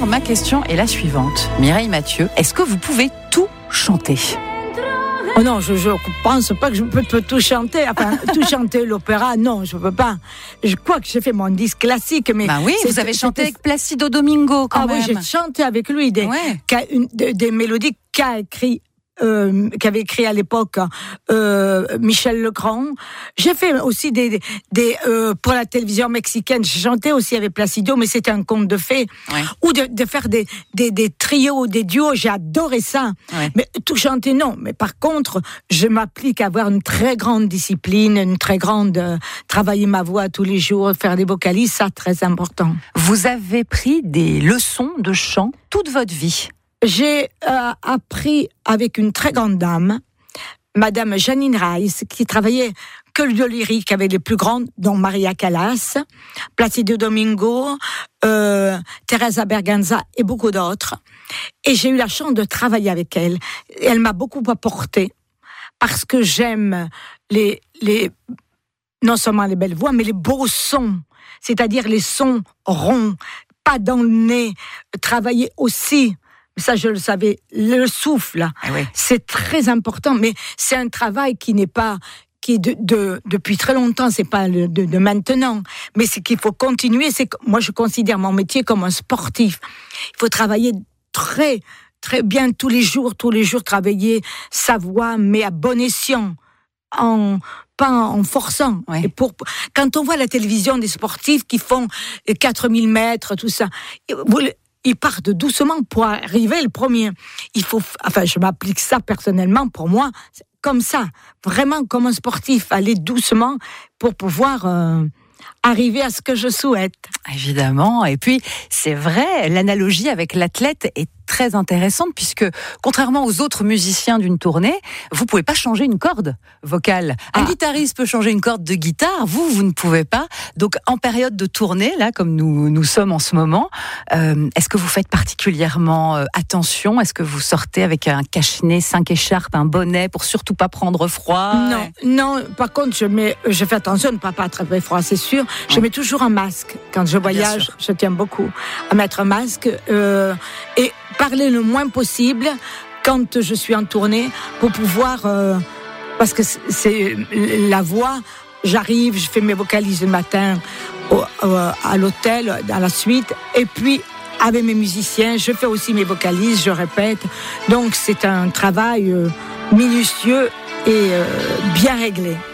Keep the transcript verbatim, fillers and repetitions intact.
ma question est la suivante. Mireille Mathieu, est-ce que vous pouvez tout chanter ? Oh non, je ne pense pas que je peux, peux tout chanter. Enfin, tout chanter l'opéra, non, je ne peux pas. Je crois que j'ai fait mon disque classique, mais... Bah oui, vous avez chanté avec Placido Domingo, quand ah même. Ah oui, j'ai chanté avec lui des, ouais. une, des, des mélodies qu'a écrit... Euh, qu'avait écrit à l'époque euh, Michel Legrand. J'ai fait aussi des, des euh, pour la télévision mexicaine. J'ai chanté aussi avec Placido, mais c'était un conte de fées. Ouais. Ou de, de faire des, des, des trios, des duos. J'ai adoré ça. Ouais. Mais tout chanter, non. Mais par contre, je m'applique à avoir une très grande discipline, une très grande euh, travailler ma voix tous les jours, faire des vocalises, ça très important. Vous avez pris des leçons de chant toute votre vie. J'ai euh, appris avec une très grande dame, Madame Janine Rice, qui travaillait que le lyrique avec les plus grandes, dont Maria Callas, Placido Domingo, euh, Teresa Berganza et beaucoup d'autres. Et j'ai eu la chance de travailler avec elle. Et elle m'a beaucoup apporté parce que j'aime les, les, non seulement les belles voix, mais les beaux sons, c'est-à-dire les sons ronds, pas dans le nez, travailler aussi. Ça, je le savais, le souffle, ah oui. C'est très important, mais c'est un travail qui n'est pas, qui est de, de, depuis très longtemps, c'est pas de, de maintenant, mais c'est qu'il faut continuer. C'est, moi, je considère mon métier comme un sportif. Il faut travailler très, très bien tous les jours, tous les jours, travailler sa voix, mais à bon escient, en, pas en forçant. Oui. Et pour, quand on voit la télévision des sportifs qui font quatre mille mètres, tout ça, vous, ils partent doucement pour arriver le premier. Il faut, enfin, je m'applique ça personnellement pour moi, comme ça, vraiment comme un sportif, aller doucement pour pouvoir euh, arriver à ce que je souhaite. Évidemment, et puis c'est vrai, l'analogie avec l'athlète est très intéressante puisque, contrairement aux autres musiciens d'une tournée, vous pouvez pas changer une corde vocale. Un ah. guitariste peut changer une corde de guitare, vous, vous ne pouvez pas. Donc, en période de tournée, là, comme nous, nous sommes en ce moment, euh, est-ce que vous faites particulièrement euh, attention ? Est-ce que vous sortez avec un cache-nez, cinq écharpes, un bonnet pour surtout pas prendre froid ? Non, et... non. Par contre, je mets, je fais attention de ne pas attraper froid, c'est sûr. Je ouais. mets toujours un masque quand je voyage. Je tiens beaucoup à mettre un masque euh, et parler le moins possible quand je suis en tournée pour pouvoir euh, parce que c'est la voix, j'arrive, je fais mes vocalises le matin au, au, à l'hôtel, à la suite, et puis avec mes musiciens, je fais aussi mes vocalises, je répète, donc c'est un travail euh, minutieux et euh, bien réglé.